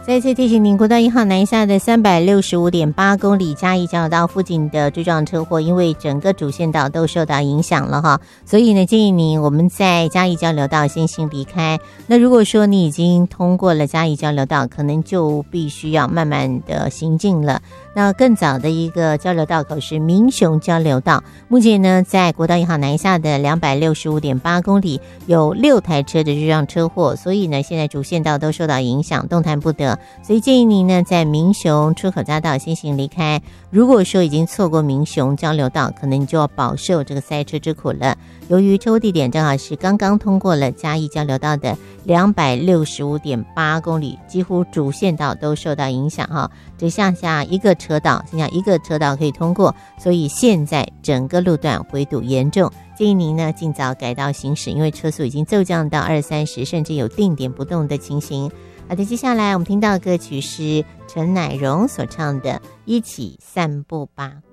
再次提醒您，国道1号南下的365.8公里嘉义交流道附近的追撞车祸，因为整个主线道都受到影响了哈，所以呢建议你我们在嘉义交流道先行离开。那如果说你已经通过了嘉义交流道，可能就必须要慢慢的行进了。那更早的一个交流道口是民雄交流道，目前呢在国道1号南下的265.8公里有6台车的追撞车祸，所以呢现在主线道都受到影响，动弹不得，所以建议您呢在民雄出口匝道先行离开。如果说已经错过民雄交流道，可能就要饱受这个塞车之苦了。由于车祸地点正好是刚刚通过了嘉义交流道的265.8公里，几乎主线道都受到影响哈，只剩下一个车道可以通过，所以现在整个路段回堵严重，建议您呢尽早改道行驶，因为车速已经骤降到20-30，甚至有定点不动的情形。好的，接下来我们听到的歌曲是陈乃荣所唱的《一起散步吧》。